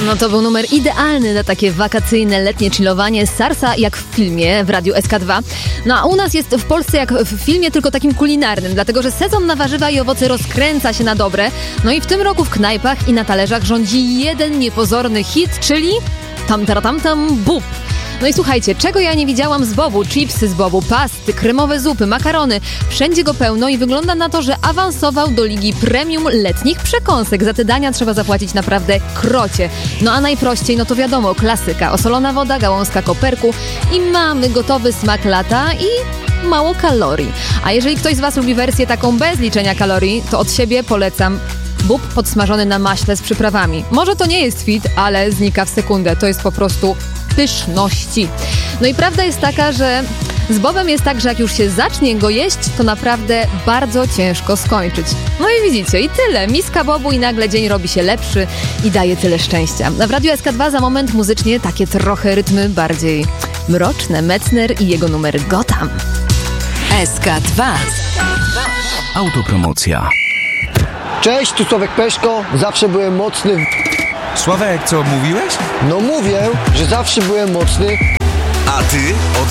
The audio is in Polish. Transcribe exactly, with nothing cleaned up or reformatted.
No to był numer idealny na takie wakacyjne, letnie chillowanie z Sarsa, jak w filmie w Radiu S K dwa. No a u nas jest w Polsce jak w filmie, tylko takim kulinarnym, dlatego że sezon na warzywa i owoce rozkręca się na dobre. No i w tym roku w knajpach i na talerzach rządzi jeden niepozorny hit, czyli tam, tam, tam, tam, bób. No i słuchajcie, czego ja nie widziałam z bobu? Chipsy z bobu, pasty, kremowe zupy, makarony. Wszędzie go pełno i wygląda na to, że awansował do ligi premium letnich przekąsek. Za te dania trzeba zapłacić naprawdę krocie. No a najprościej, no to wiadomo, klasyka. Osolona woda, gałązka koperku i mamy gotowy smak lata i mało kalorii. A jeżeli ktoś z was lubi wersję taką bez liczenia kalorii, to od siebie polecam bób podsmażony na maśle z przyprawami. Może to nie jest fit, ale znika w sekundę. To jest po prostu pyszności. No i prawda jest taka, że z bobem jest tak, że jak już się zacznie go jeść, to naprawdę bardzo ciężko skończyć. No i widzicie, i tyle. Miska bobu i nagle dzień robi się lepszy i daje tyle szczęścia. W Radiu S K dwa za moment muzycznie takie trochę rytmy bardziej mroczne. Metzner i jego numer Gotham. S K dwa. Autopromocja. Cześć, tu Sławek Peszko. Zawsze byłem mocny w... Sławek, co mówiłeś? No mówię, że zawsze byłem mocny. A ty od